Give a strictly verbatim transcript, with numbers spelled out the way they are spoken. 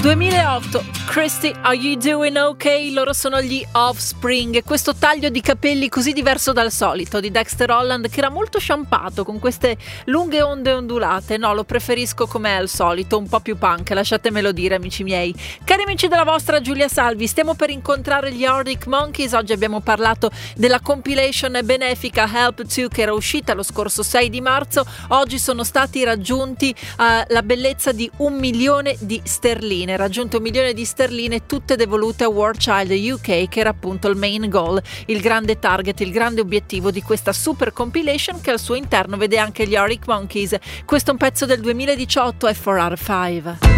duemilaotto, Christy, Are You Doing Okay? Loro sono gli Offspring. Questo taglio di capelli così diverso dal solito di Dexter Holland, che era molto sciampato con queste lunghe onde ondulate. No, lo preferisco come al solito, un po' più punk, lasciatemelo dire, amici miei. Cari amici della vostra Giulia Salvi, stiamo per incontrare gli Arctic Monkeys. Oggi abbiamo parlato della compilation benefica Help To, che era uscita lo scorso sei di marzo. Oggi sono stati raggiunti uh, la bellezza di un milione di sterline. Raggiunto un milione di sterline, tutte devolute a War Child U K, che era appunto il main goal, il grande target, il grande obiettivo di questa super compilation, che al suo interno vede anche gli Arctic Monkeys. Questo è un pezzo del duemiladiciotto, è four out of five.